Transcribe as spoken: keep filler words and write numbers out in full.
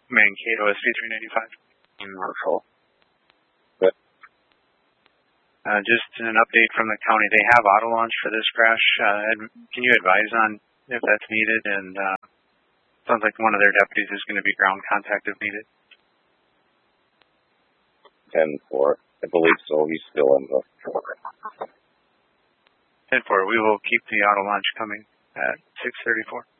Mankato S P three ninety-five. Marshall. Good. Uh, just an update from the county. They have auto launch for this crash. Uh, can you advise on if that's needed? And uh, sounds like one of their deputies is going to be ground contact if needed. ten four. I believe so. He's still in the... ten four. We will keep the auto launch coming at six thirty-four.